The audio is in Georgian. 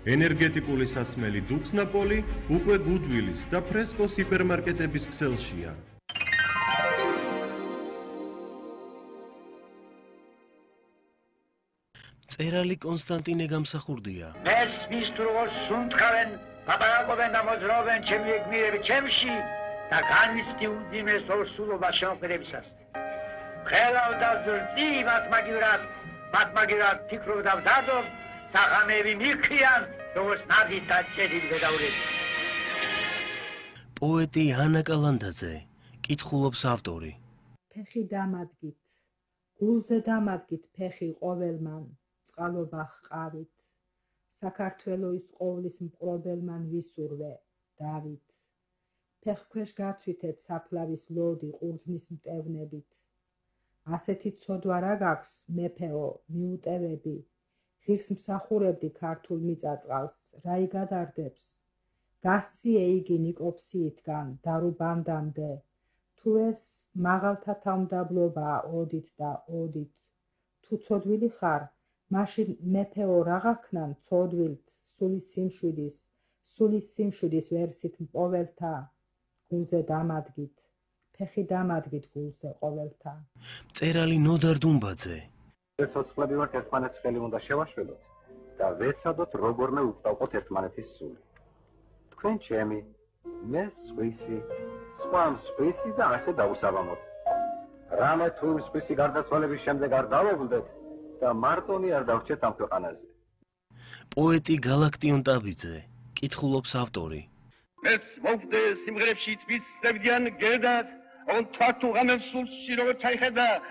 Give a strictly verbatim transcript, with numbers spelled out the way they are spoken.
ენერგეტიკული სასმელი დუქსნაპოლი უკვე გუდვილის და ფრესკოს ჰიპერმარკეტების ქსელშია. წერალი კონსტანტინე გამსახურდია. ეს მისტროს სუნთქავენ, პაპარაკობენ და მოძრაობენ ჩემი ეგმირები ჩემში და განიცდი უძიმეს ორსულობა შემოქმედებისას. ხელავ და ზრდი მათ მაგივრად, მათ მაგივრად ფიქრობ და ვდადობ და ღამეები მიხრიან, როგორც ნადი და ჭედილი ვედაურები. პოეტი ანა კალანდაძე, კითხულობს ავტორი. ფეხი დამადგით, გულზე დამადგით ფეხი ყოველმან, წყალობა ჰყავით, საქართველოს ყოვლის მყრობელმან ვისურვე, დავით. ფეხქვეშ გაცვითეთ საფლავის ლოდი ყურძნის მტევნებით. ასეთი ცოდვა რა გაქვს, მეფეო, მიუტევები, ღირს მსახურებდი ქართულ მიწაწყალს, რა იგადარდებს? გასწიე იგი ნიკოფსიითგან, დარუბანდამდე, თუ ეს მაღალთა თავმდაბლობაა ოდით და ოდით, თუ ცოდვილი ხარ, მაშინ მეფეო რაღა ქნან ცოდვილთ, სულის სიმშვიდის, სულის სიმშვიდის ვერსით მპოველთა, გულზე დამადგით, ფეხი დამადგით გულზე ყოველთა. წერალი ნოდარ დუმბაძე. ეს ოცლები ვართ ერთმანეთს ხელი უნდა შევაშველოთ და ვეცადოთ როგორმე უწყალყოთ ერთმანეთის სული. თქვენ ჩემი, მე სხვისი, სხვა სხვისი და ასე დაუსაბამოთ. რამე თუ სხვისი გარდაცვალების შემდეგ არ დავობლდეთ და მარტონი არ დავრჩეთ ამ ქვეყანაზე. პოეტი გალაქტიონ ტაბიძე, კითხულობს ავტორი. მეც მოვდე სიმღერებში თვით სევდიან გედად, on თათუ ღამებს სულ სირო ჩაიხედა